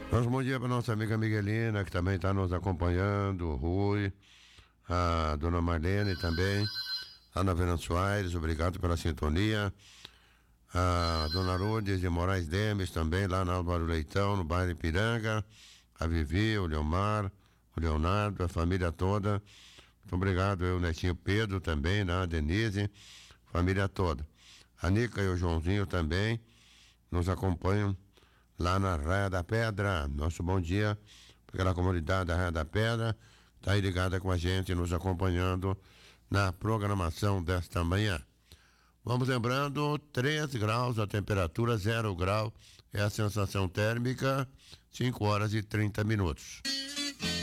Nosso bom dia para nossa amiga Miguelina, que também está nos acompanhando, o Rui, a dona Marlene também, a Ana Fernanda Soares, obrigado pela sintonia. A dona Lourdes de Moraes Demes também, lá na Álvaro Leitão, no bairro Ipiranga. A Vivi, o Leomar, o Leonardo, a família toda. Muito obrigado, eu, o netinho Pedro também, né? A Denise, família toda. A Nica e o Joãozinho também nos acompanham lá na Raia da Pedra. Nosso bom dia para aquela comunidade da Raia da Pedra, está aí ligada com a gente, nos acompanhando na programação desta manhã. Vamos lembrando, 3 graus a temperatura, 0 grau é a sensação térmica, 5 horas e 30 minutos.